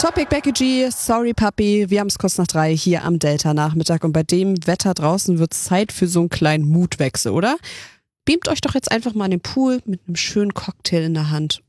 Topic Becky G, Sorry Puppy, wir haben es kurz nach 3 hier am Delta-Nachmittag und bei dem Wetter draußen wird es Zeit für so einen kleinen Mutwechsel, oder? Beamt euch doch jetzt einfach mal in den Pool mit einem schönen Cocktail in der Hand